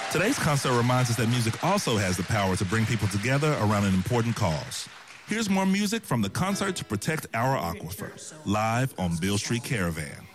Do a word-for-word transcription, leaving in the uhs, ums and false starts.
Today's concert reminds us that music also has the power to bring people together around an important cause. Here's more music from the Concert to Protect Our Aquifer, live on Beale Street Caravan.